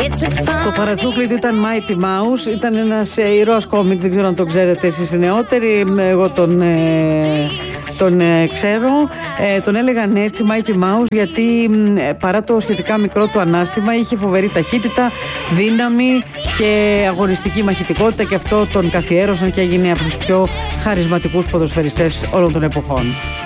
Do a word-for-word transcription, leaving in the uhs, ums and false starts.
Το παρατσούκλι του ήταν Mighty Mouse, ήταν ένας ε, ήρωας κόμικ, δεν ξέρω αν τον ξέρετε εσείς οι νεότεροι, εγώ τον, ε, τον ε, ξέρω, ε, τον έλεγαν έτσι Mighty Mouse γιατί ε, παρά το σχετικά μικρό του ανάστημα είχε φοβερή ταχύτητα, δύναμη και αγωνιστική μαχητικότητα και αυτό τον καθιέρωσαν και έγινε από τους πιο χαρισματικούς ποδοσφαιριστές όλων των εποχών.